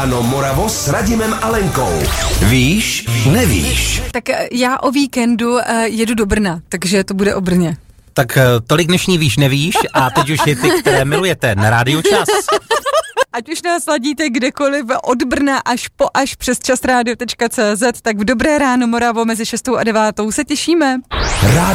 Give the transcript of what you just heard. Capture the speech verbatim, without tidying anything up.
Ano, Moravo s Radimem a Lenkou. Víš, nevíš. Tak já o víkendu uh, jedu do Brna, takže to bude o Brně. Tak tolik dnešní víš, nevíš a teď už je ty, které milujete na Rádiu Čas. Ať už nás ladíte kdekoliv od Brna až po až přes časradio tečka cé zet, tak v Dobré ráno Moravo mezi šestou a devátou se těšíme.